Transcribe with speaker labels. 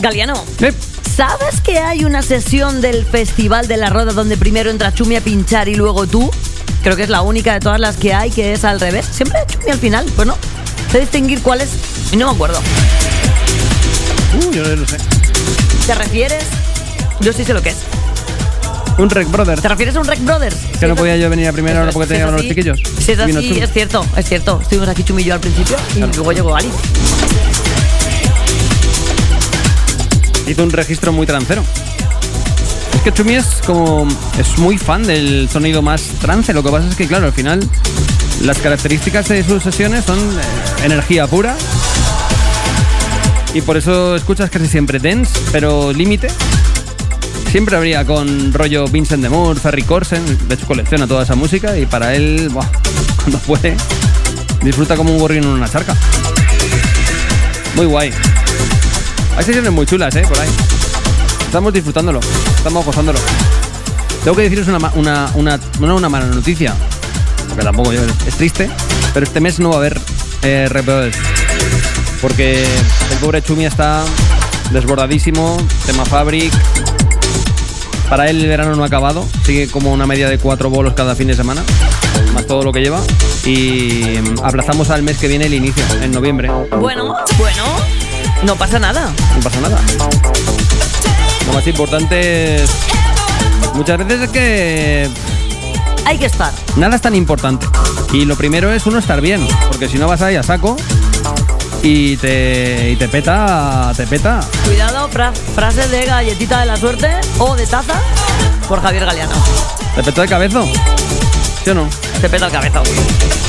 Speaker 1: Galiano, ¿sabes que hay una sesión del Festival de la Roda donde primero entra Chumi a pinchar y luego tú? Creo que es la única de todas las que hay que es al revés. Siempre Chumi al final, pues no. Sé distinguir cuál es y no me acuerdo.
Speaker 2: Yo no lo sé.
Speaker 1: ¿Te refieres? Yo sí sé lo que es.
Speaker 2: Un Rec Brothers.
Speaker 1: ¿Te refieres a un Rec Brothers?
Speaker 2: Que no podía yo venir a primera hora porque tenía los chiquillos.
Speaker 1: Si es así, es cierto. Estuvimos aquí Chumi y yo al principio y luego llegó Ali.
Speaker 2: Hizo un registro muy trancero. Es que Chumi es muy fan del sonido más trance. Lo que pasa es que, claro, al final las características de sus sesiones son energía pura. Y por eso escuchas casi siempre dance, pero límite. Siempre habría con rollo Vincent de Moore, Ferry Corsten. De hecho colecciona toda esa música y para él, cuando puede, disfruta como un gorrión en una charca. Muy guay. Hay sesiones muy chulas, por ahí. Estamos disfrutándolo, estamos gozándolo. Tengo que deciros una mala noticia, porque tampoco es triste, pero este mes no va a haber Rebels, porque el pobre Chumi está desbordadísimo, tema Fabric. Para él el verano no ha acabado, sigue como una media de 4 bolos cada fin de semana, más todo lo que lleva, y aplazamos al mes que viene el inicio, en noviembre.
Speaker 1: Bueno, no pasa nada.
Speaker 2: No pasa nada. Lo más importante es... Muchas veces es que...
Speaker 1: Hay que estar.
Speaker 2: Nada es tan importante. Y lo primero es uno estar bien, porque si no vas ahí a saco y te peta.
Speaker 1: Cuidado, frase de galletita de la suerte o de taza por Javier Galiano.
Speaker 2: ¿Te petó de cabezo? ¿Sí o no?
Speaker 1: Te peta el cabezo.